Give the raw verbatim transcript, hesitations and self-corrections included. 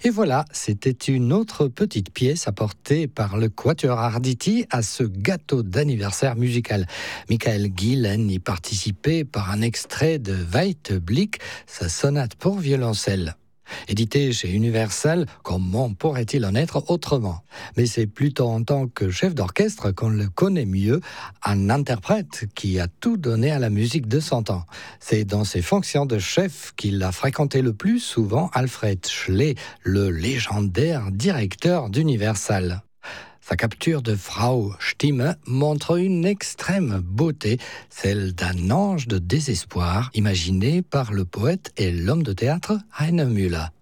Et voilà, c'était une autre petite pièce apportée par le Quatuor Arditi à ce gâteau d'anniversaire musical. Michael Gillen y participait par un extrait de Weitblick, sa sonate pour violoncelle. Édité chez Universal, comment pourrait-il en être autrement? Mais c'est plutôt en tant que chef d'orchestre qu'on le connaît mieux, un interprète qui a tout donné à la musique de son temps. C'est dans ses fonctions de chef qu'il a fréquenté le plus souvent Alfred Schley, le légendaire directeur d'Universal. Sa capture de Frau Stimme montre une extrême beauté, celle d'un ange de désespoir, imaginé par le poète et l'homme de théâtre Heiner Müller.